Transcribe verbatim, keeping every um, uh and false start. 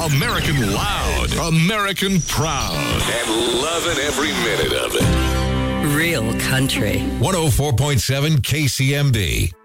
American loud, American proud, and loving every minute of it. Real country. one oh four point seven K C M D.